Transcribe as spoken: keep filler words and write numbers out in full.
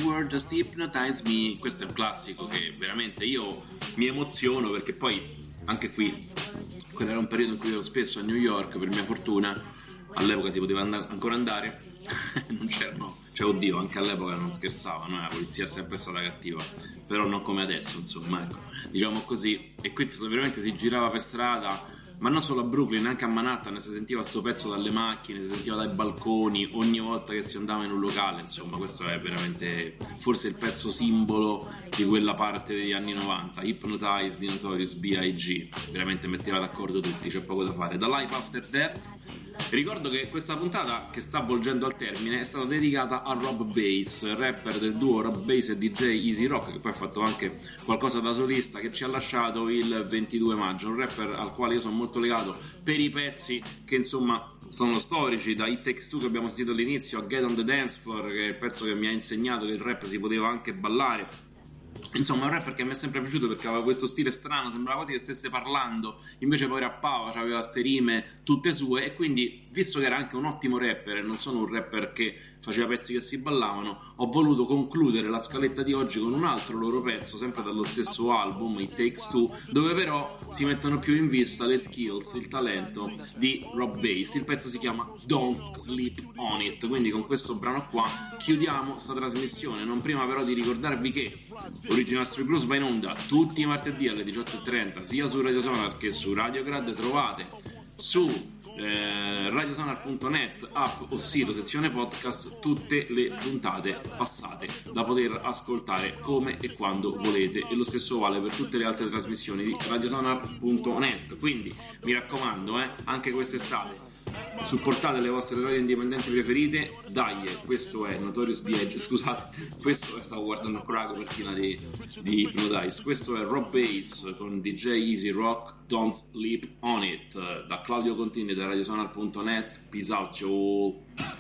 were, just hypnotize me. Questo è un classico che veramente io mi emoziono, perché poi anche qui quello era un periodo in cui ero spesso a New York, per mia fortuna all'epoca si poteva and- ancora andare non c'erano, cioè oddio, anche all'epoca non scherzavano, eh, la polizia è sempre stata cattiva, però non come adesso, insomma, ecco, diciamo così. E qui veramente si girava per strada, ma non solo a Brooklyn, anche a Manhattan si sentiva sto pezzo dalle macchine, si sentiva dai balconi ogni volta che si andava in un locale. Insomma, questo è veramente forse il pezzo simbolo di quella parte degli anni novanta. Hypnotize di Notorious B I G veramente metteva d'accordo tutti, c'è poco da fare. Da Life After Death. Ricordo che questa puntata, che sta volgendo al termine, è stata dedicata a Rob Bass, rapper del duo Rob Bass e D J Easy Rock, che poi ha fatto anche qualcosa da solista, che ci ha lasciato il ventidue maggio. Un rapper al quale io sono molto legato per i pezzi che insomma sono storici, da It Takes Two che abbiamo sentito all'inizio a Get on the Dance Floor, che è il pezzo che mi ha insegnato che il rap si poteva anche ballare. Insomma, è un rapper che mi è sempre piaciuto perché aveva questo stile strano, sembrava quasi che stesse parlando, invece poi rappava, aveva queste rime tutte sue, e quindi, visto che era anche un ottimo rapper e non solo un rapper che faceva pezzi che si ballavano, ho voluto concludere la scaletta di oggi con un altro loro pezzo, sempre dallo stesso album, It Takes Two, dove però si mettono più in vista le skills, il talento di Rob Bass. Il pezzo si chiama Don't Sleep On It, quindi con questo brano qua chiudiamo sta trasmissione, non prima però di ricordarvi che Original Street Blues va in onda tutti i martedì alle diciotto e trenta, sia su Radio Sonar che su Radio Grad. Trovate su eh, radiosonar punto net, app o sito, sezione podcast, tutte le puntate passate da poter ascoltare come e quando volete, e lo stesso vale per tutte le altre trasmissioni di radiosonar punto net. Quindi mi raccomando, eh, anche quest'estate supportate le vostre radio indipendenti preferite. Dai, questo è Notorious B I G, scusate, questo è, stavo guardando ancora la copertina di, di Hypnotize, questo è Rob Bass con D J Easy Rock, Don't Sleep On It, da Claudio Contini da radiosonar punto net. Peace out, ciao.